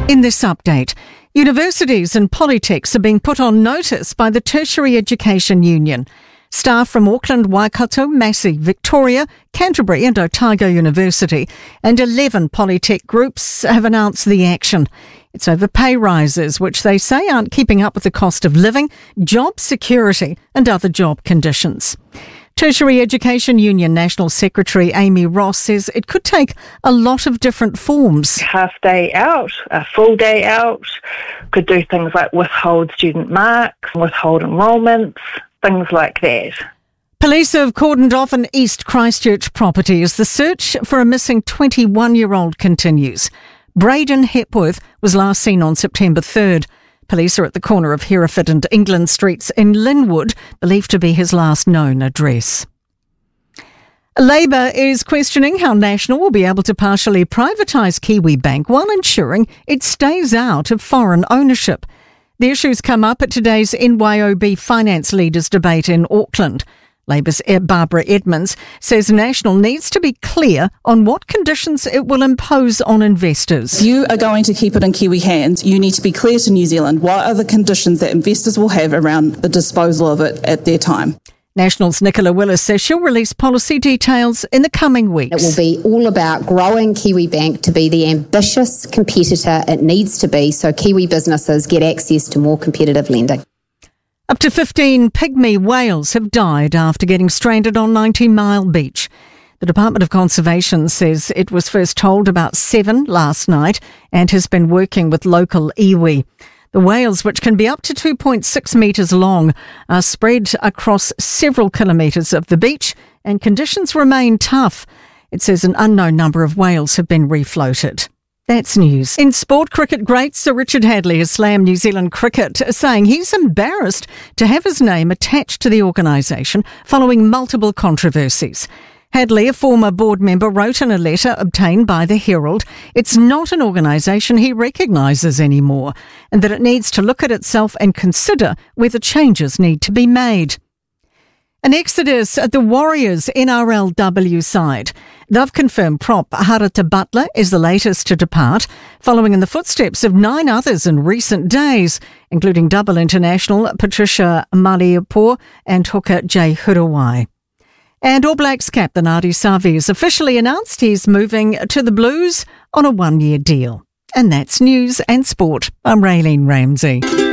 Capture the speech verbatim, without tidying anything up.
In this update, universities and polytechs are being put on notice by the Tertiary Education Union. Staff from Auckland, Waikato, Massey, Victoria, Canterbury and Otago University and eleven polytech groups have announced the action. It's over pay rises, which they say aren't keeping up with the cost of living, job security and other job conditions. Tertiary Education Union National Secretary Amy Ross says it could take a lot of different forms. Half day out, a full day out, could do things like withhold student marks, withhold enrolments, things like that. Police have cordoned off an East Christchurch property as the search for a missing twenty-one-year-old continues. Braden Hepworth was last seen on September third. Police are at the corner of Hereford and England Streets in Linwood, believed to be his last known address. Labour is questioning how National will be able to partially privatise Kiwibank while ensuring it stays out of foreign ownership. The issues come up at today's N Y O B finance leaders debate in Auckland. Labour's Barbara Edmonds says National needs to be clear on what conditions it will impose on investors. If you are going to keep it in Kiwi hands, you need to be clear to New Zealand what are the conditions that investors will have around the disposal of it at their time. National's Nicola Willis says she'll release policy details in the coming weeks. It will be all about growing Kiwibank to be the ambitious competitor it needs to be so Kiwi businesses get access to more competitive lending. Up to fifteen pygmy whales have died after getting stranded on Ninety Mile Beach. The Department of Conservation says it was first told about seven last night and has been working with local iwi. The whales, which can be up to two point six metres long, are spread across several kilometres of the beach and conditions remain tough. It says an unknown number of whales have been refloated. That's news. In sport, cricket great Sir Richard Hadlee has slammed New Zealand cricket, saying he's embarrassed to have his name attached to the organisation following multiple controversies. Hadlee, a former board member, wrote in a letter obtained by the Herald, it's not an organisation he recognises anymore and that it needs to look at itself and consider whether changes need to be made. An exodus at the Warriors N R L W side. They've confirmed prop Harata Butler is the latest to depart, following in the footsteps of nine others in recent days, including double international Patricia Maliapore and hooker Jay Hurawai. And All Blacks captain Ardie Savea has officially announced he's moving to the Blues on a one-year deal. And that's news and sport. I'm Raylene Ramsey.